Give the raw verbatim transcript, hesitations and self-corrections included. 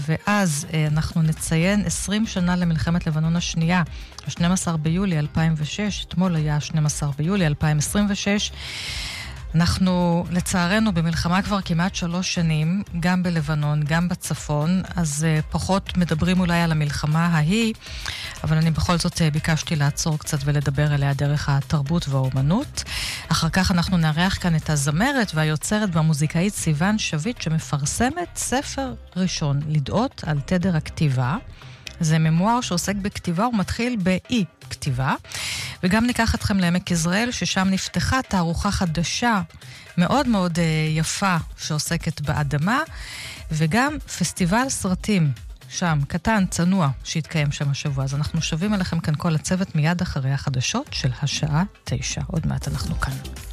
ואז אנחנו נציין עשרים שנה למלחמת לבנון השנייה, ה-שנים עשר ביולי אלפיים ושש, אתמול היה ה-שנים עשר ביולי אלפיים עשרים ושש, אנחנו לצערנו במלחמה כבר כמעט שלוש שנים, גם בלבנון, גם בצפון, אז uh, פחות מדברים אולי על המלחמה ההיא, אבל אני בכל זאת uh, ביקשתי לעצור קצת ולדבר עליה דרך התרבות והאומנות. אחר כך אנחנו נארח כאן את הזמרת והיוצרת והמוזיקאית סיוון שביט, שמפרסמת ספר ראשון, לדעות על תדר הכתיבה. זה ממואר שעוסק בכתיבה ומתחיל באי כתיבה. וגם ניקח אתכם לעמק יזרעאל, ששם נפתחה תערוכה חדשה מאוד מאוד יפה שעוסקת באדמה, וגם פסטיבל סרטים שם, קטן, צנוע, שהתקיים שם השבוע. אז אנחנו שווים אליכם כאן כל הצוות מיד אחרי החדשות של השעה תשע. עוד מעט אנחנו כאן.